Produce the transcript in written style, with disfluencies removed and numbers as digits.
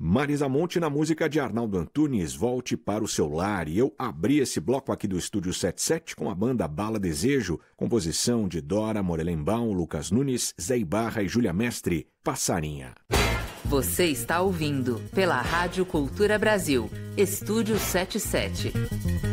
Marisa Monte na música de Arnaldo Antunes, Volte para o Seu Lar. E eu abri esse bloco aqui do Estúdio 77 com a banda Bala Desejo, composição de Dora Morelenbaum, Lucas Nunes, Zé Ibarra e Júlia Mestre, Passarinha. Você está ouvindo, pela Rádio Cultura Brasil, Estúdio 77.